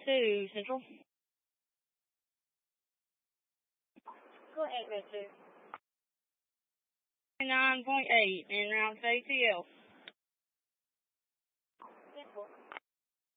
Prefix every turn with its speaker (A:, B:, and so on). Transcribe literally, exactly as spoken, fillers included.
A: two Central. Go ahead, go two. nine point eight, en route to A T L.